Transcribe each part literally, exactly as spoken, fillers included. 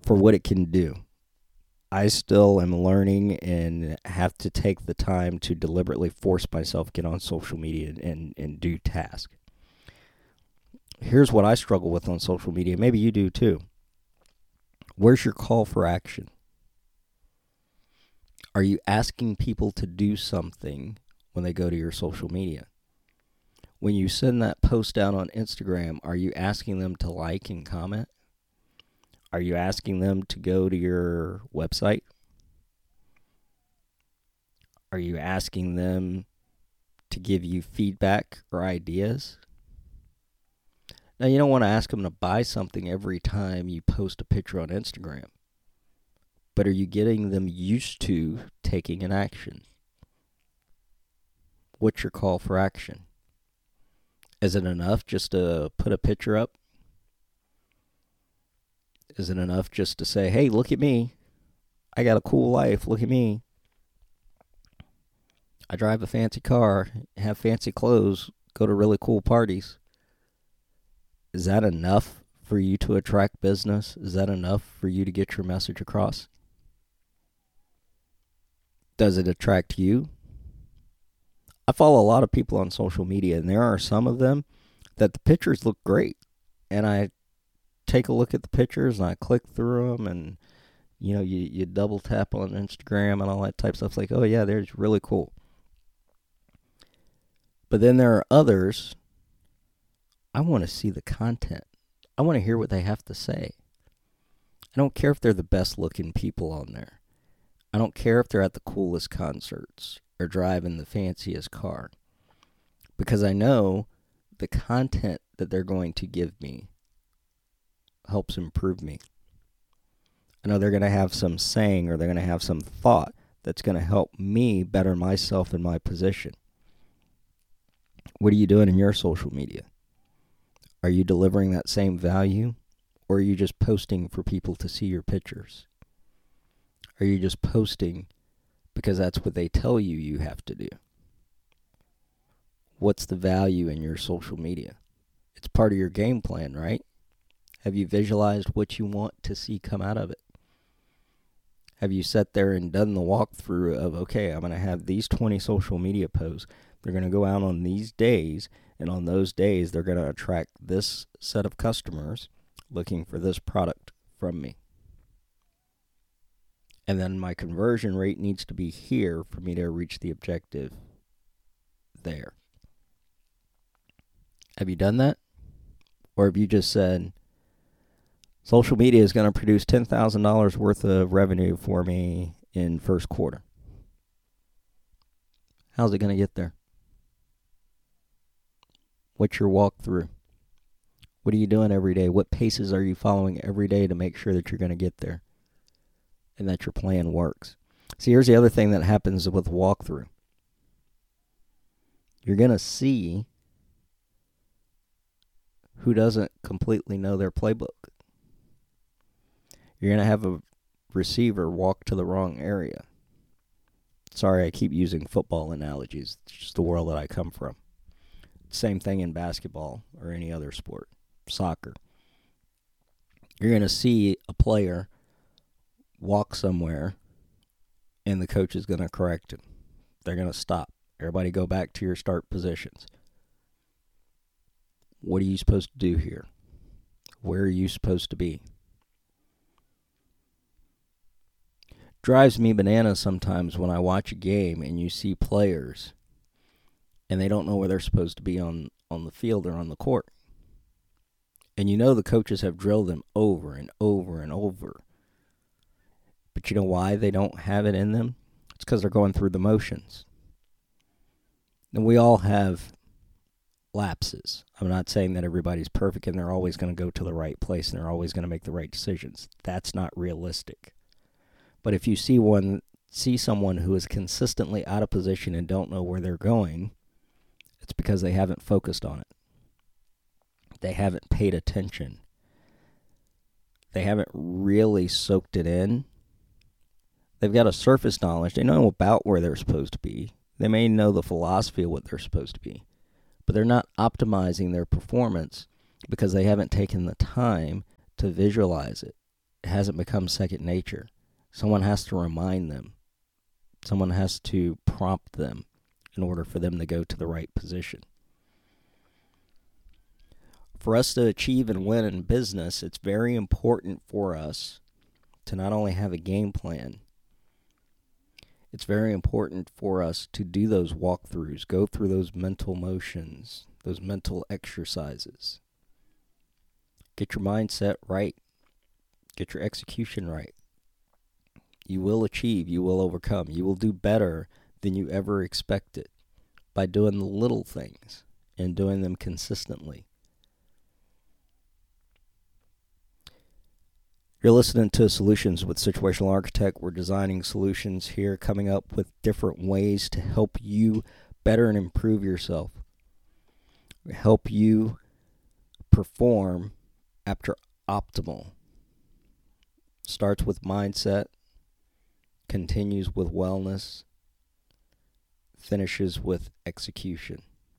for what it can do. I still am learning and have to take the time to deliberately force myself to get on social media and, and do tasks. Here's what I struggle with on social media. Maybe you do too. Where's your call for action? Are you asking people to do something when they go to your social media? When you send that post out on Instagram, are you asking them to like and comment? Are you asking them to go to your website? Are you asking them to give you feedback or ideas? Now, you don't want to ask them to buy something every time you post a picture on Instagram. But are you getting them used to taking an action? What's your call for action? Is it enough just to put a picture up? Is it enough just to say, hey, look at me. I got a cool life. Look at me. I drive a fancy car, have fancy clothes, go to really cool parties. Is that enough for you to attract business? Is that enough for you to get your message across? Does it attract you? I follow a lot of people on social media, and there are some of them that the pictures look great. And I take a look at the pictures, and I click through them, and, you know, you, you double tap on Instagram and all that type of stuff. It's like, oh, yeah, they're really cool. But then there are others, I want to see the content. I want to hear what they have to say. I don't care if they're the best-looking people on there. I don't care if they're at the coolest concerts or driving the fanciest car, because I know the content that they're going to give me helps improve me. I know they're going to have some saying, or they're going to have some thought that's going to help me better myself in my position. What are you doing in your social media? Are you delivering that same value, or are you just posting for people to see your pictures? Are you just posting because that's what they tell you you have to do? What's the value in your social media? It's part of your game plan, right? Have you visualized what you want to see come out of it? Have you sat there and done the walkthrough of, okay, I'm going to have these twenty social media posts. They're going to go out on these days, and on those days, they're going to attract this set of customers looking for this product from me. And then my conversion rate needs to be here for me to reach the objective there. Have you done that? Or have you just said, social media is going to produce ten thousand dollars worth of revenue for me in first quarter? How's it going to get there? What's your walkthrough? What are you doing every day? What paces are you following every day to make sure that you're going to get there and that your plan works? See, here's the other thing that happens with walkthrough. You're going to see who doesn't completely know their playbook. You're going to have a receiver walk to the wrong area. Sorry, I keep using football analogies. It's just the world that I come from. Same thing in basketball or any other sport, soccer. You're going to see a player walk somewhere, and the coach is going to correct him. They're going to stop. Everybody go back to your start positions. What are you supposed to do here? Where are you supposed to be? Drives me bananas sometimes when I watch a game and you see players and they don't know where they're supposed to be on, on the field or on the court. And you know the coaches have drilled them over and over and over. But you know why they don't have it in them? It's because they're going through the motions. And we all have lapses. I'm not saying that everybody's perfect and they're always going to go to the right place and they're always going to make the right decisions. That's not realistic. But if you see one, see someone who is consistently out of position and don't know where they're going, it's because they haven't focused on it. They haven't paid attention. They haven't really soaked it in. They've got a surface knowledge. They know about where they're supposed to be. They may know the philosophy of what they're supposed to be. But they're not optimizing their performance because they haven't taken the time to visualize it It hasn't become second nature. Someone has to remind them. Someone has to prompt them in order for them to go to the right position. For us to achieve and win in business, it's very important for us to not only have a game plan, it's very important for us to do those walkthroughs, go through those mental motions, those mental exercises. Get your mindset right. Get your execution right. You will achieve, you will overcome, you will do better than you ever expected by doing the little things and doing them consistently. You're listening to Solutions with Situational Architect. We're designing solutions here, coming up with different ways to help you better and improve yourself. Help you perform after optimal. Starts with mindset, continues with wellness, finishes with execution.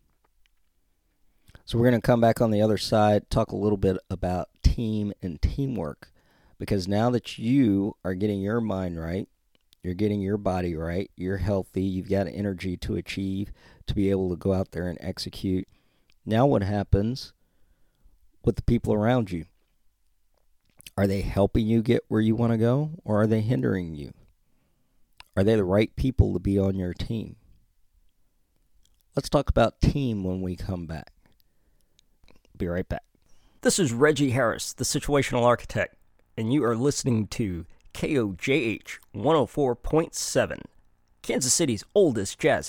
So we're going to come back on the other side, talk a little bit about team and teamwork. Because now that you are getting your mind right, you're getting your body right, you're healthy, you've got energy to achieve, to be able to go out there and execute. Now what happens with the people around you? Are they helping you get where you want to go, or are they hindering you? Are they the right people to be on your team? Let's talk about team when we come back. Be right back. This is Reggie Harris, the Situational Architect, and you are listening to K O J H one oh four point seven, Kansas City's oldest jazz